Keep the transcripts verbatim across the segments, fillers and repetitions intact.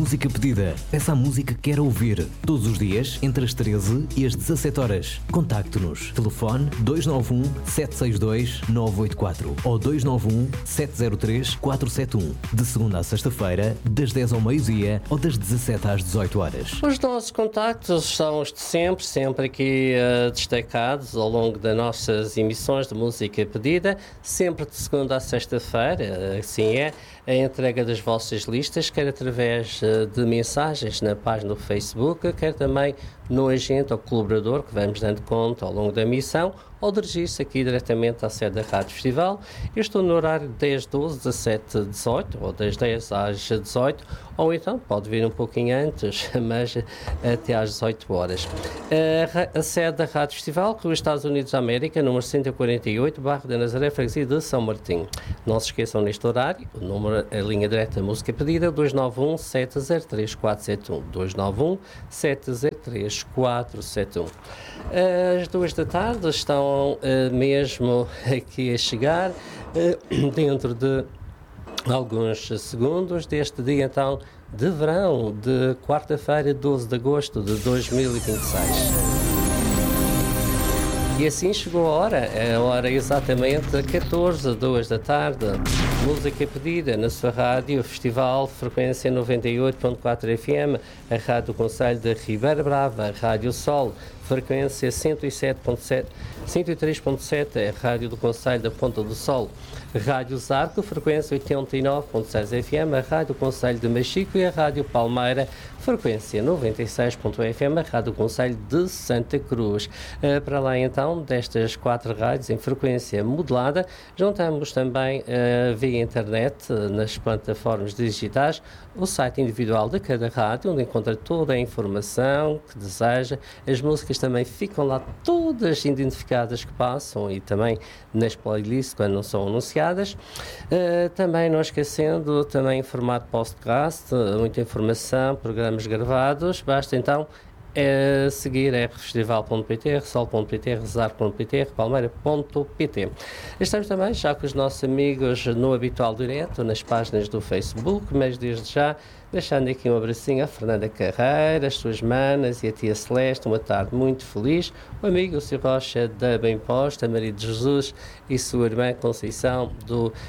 Música Pedida. Peça a música que quer ouvir. Todos os dias, entre as treze e as dezassete horas. Contacte-nos. Telefone dois nove um, sete seis dois, nove oito quatro ou dois nove um, sete zero três, quatro sete um. De segunda a sexta-feira, das dez ao meio-dia ou das dezassete às dezoito horas. Os nossos contactos são os de sempre, sempre aqui uh, destacados ao longo das nossas emissões de Música Pedida, sempre de segunda a sexta-feira, assim é, a entrega das vossas listas, quer através uh, de mensagens na página do Facebook, quer também no agente ou colaborador que vamos dando conta ao longo da emissão, ou dirigir-se aqui diretamente à sede da Rádio Festival. Eu estou no horário das doze, dezassete, dezoito, ou das dez às dezoito, ou então pode vir um pouquinho antes, mas até às dezoito horas. A, a sede da Rádio Festival, Rua Estados Unidos da América, número cento e quarenta e oito, bairro da Nazaré, freguesia de São Martinho. Não se esqueçam neste horário, o número, a linha direta Música Pedida, dois nove um, sete zero três, quatro sete um, dois nove um, sete zero três, quatro sete um. As duas da tarde estão uh, mesmo aqui a chegar, uh, dentro de alguns segundos deste dia então de verão, de quarta-feira, doze de agosto de dois mil e vinte e seis. E assim chegou a hora, a hora exatamente catorze, duas da tarde. Música Pedida na sua rádio, Festival, frequência noventa e oito ponto quatro F M, a Rádio do Concelho de Ribeira Brava, a Rádio Sol, frequência cento e sete ponto sete, cento e três ponto sete, a Rádio do Concelho da Ponta do Sol, Rádio Zarco, frequência oitenta e nove ponto seis F M, a Rádio do Concelho de Machico e a Rádio Palmeira, frequência noventa e seis ponto um F M, a Rádio do Concelho de Santa Cruz. Uh, para lá então destas quatro rádios em frequência modulada, juntamos também uh, via internet, uh, nas plataformas digitais, o site individual de cada rádio, onde encontra toda a informação que deseja. As músicas também ficam lá todas identificadas que passam e também nas playlists quando não são anunciadas. Uh, também não esquecendo, também em formato podcast, uh, muita informação, programas gravados. Basta então é seguir r festival ponto p t, rsol ponto p t, rezar ponto p t, palmeira ponto p t. Estamos também já com os nossos amigos no habitual direto, nas páginas do Facebook, mas desde já deixando aqui um abracinho à Fernanda Carreira, as suas manas e a tia Celeste, uma tarde muito feliz, o amigo Sr. Rocha da Bem Posta, Maria de Jesus e sua irmã Conceição do uh,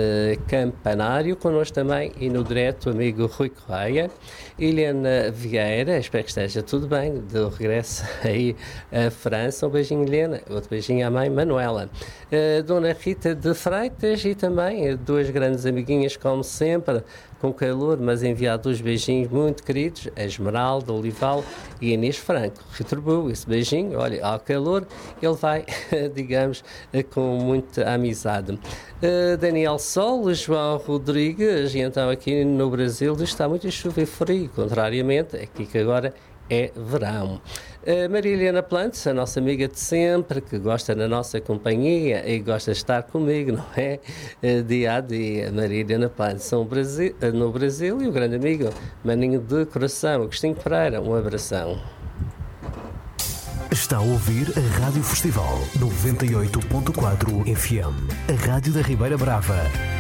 Campanário, connosco também e no direto o amigo Rui Correia, Helena Vieira, espero que esteja tudo bem, de regresso aí à França, um beijinho Helena, outro beijinho à mãe Manuela, uh, Dona Rita de Freitas e também duas grandes amiguinhas como sempre, com calor, mas enviado dois beijinhos muito queridos, a Esmeralda Olival e Inês Franco. Retribuo esse beijinho, olha, ao calor, ele vai, digamos, com muita amizade. Uh, Daniel Sol, João Rodrigues, e então aqui no Brasil está muito chuva e frio, contrariamente, aqui que agora é verão. Uh, Maria Helena Plantes, a nossa amiga de sempre, que gosta da nossa companhia e gosta de estar comigo, não é? Uh, dia a dia. Maria Helena Plantes no Brasil, uh, no Brasil e o grande amigo Maninho de Coração, Agostinho Pereira, um abração. Está a ouvir a Rádio Festival noventa e oito ponto quatro F M, a Rádio da Ribeira Brava.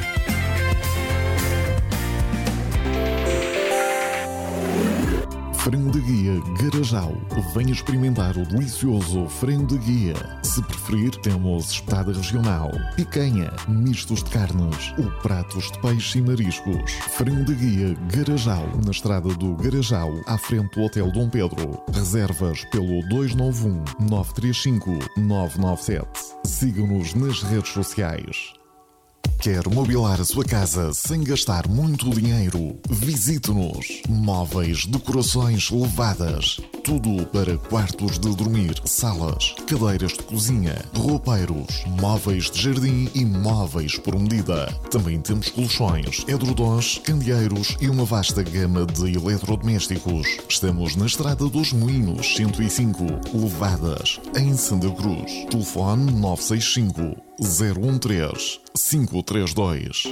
Frango de guia Garajal. Venha experimentar o delicioso frango de guia. Se preferir, temos espetada regional, picanha, mistos de carnes ou pratos de peixe e mariscos. Frango de guia Garajal, na estrada do Garajal, à frente do Hotel Dom Pedro. Reservas pelo dois nove um, nove três cinco, nove nove sete. Siga-nos nas redes sociais. Quer mobilar a sua casa sem gastar muito dinheiro? Visite-nos. Móveis, decorações elevadas. Tudo para quartos de dormir, salas, cadeiras de cozinha, roupeiros, móveis de jardim e móveis por medida. Também temos colchões, edredons, candeeiros e uma vasta gama de eletrodomésticos. Estamos na Estrada dos Moinhos, cento e cinco, Levadas, em Santa Cruz. Telefone nove seis cinco, zero um três, cinco três dois.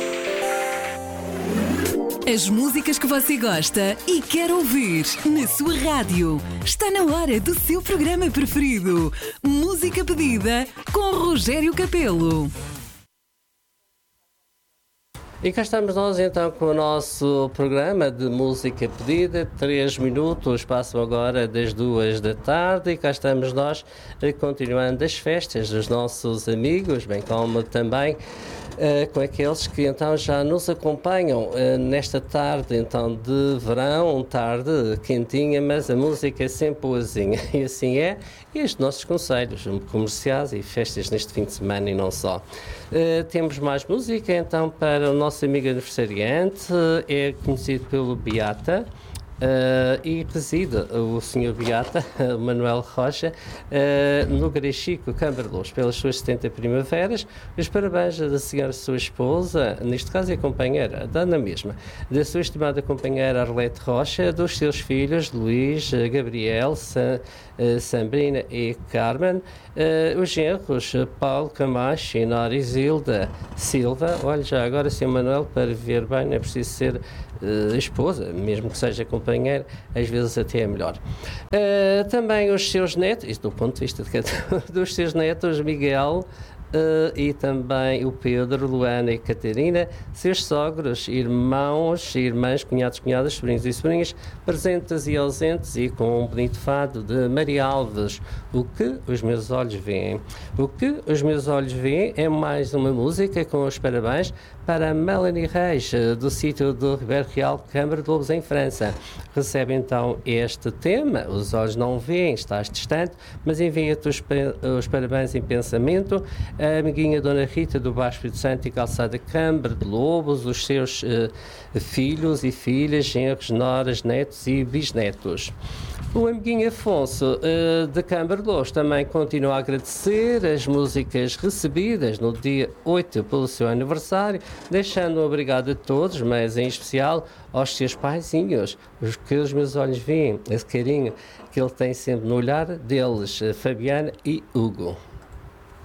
As músicas que você gosta e quer ouvir na sua rádio. Está na hora do seu programa preferido. Música Pedida com Rogério Capelo. E cá estamos nós então com o nosso programa de música pedida. Três minutos passam agora das duas da tarde e cá estamos nós continuando as festas dos nossos amigos, bem como também Uh, com aqueles que então já nos acompanham uh, nesta tarde então de verão, tarde quentinha, mas a música é sempre boazinha e assim é. E estes nossos conselhos comerciais e festas neste fim de semana e não só. Uh, temos mais música então para o nosso amigo aniversariante, uh, é conhecido pelo Beata. Uh, e reside o senhor Beata, uh, Manuel Rocha, uh, no Garachico, Câmara de Luz, pelas suas setenta primaveras. Os parabéns da senhora sua esposa, neste caso é companheira, da Ana mesma, da sua estimada companheira Arlete Rocha, dos seus filhos Luís, Gabriel, Sa, uh, Sambrina e Carmen, uh, os genros Paulo Camacho e Nora Isilda Silva. Olha, já agora, senhor Manuel, para ver bem, não é preciso ser Uh, esposa, mesmo que seja companheira, às vezes até é melhor. Uh, também os seus netos, isto do ponto de vista de cada, dos seus netos, Miguel uh, e também o Pedro, Luana e Catarina, seus sogros, irmãos, irmãs, cunhados, cunhadas, sobrinhos e sobrinhas, presentes e ausentes, e com um bonito fado de Maria Alves, O que os meus olhos veem. O que os meus olhos veem é mais uma música com os parabéns para Melanie Reis, do sítio do Ribeiro Real, Câmara de Lobos, em França. Recebe então este tema, os olhos não veem, estás distante, mas envia-te os, os parabéns em pensamento, a amiguinha Dona Rita do Baixo Espírito Santo e Calçada Câmara de Lobos, os seus uh, filhos e filhas, genros, noras, netos e bisnetos. O amiguinho Afonso, uh, da Câmara de Lobos, também continua a agradecer as músicas recebidas no dia oito pelo seu aniversário, deixando um obrigado a todos, mas em especial aos seus paizinhos, os que os meus olhos veem, esse carinho que ele tem sempre no olhar deles, Fabiana e Hugo.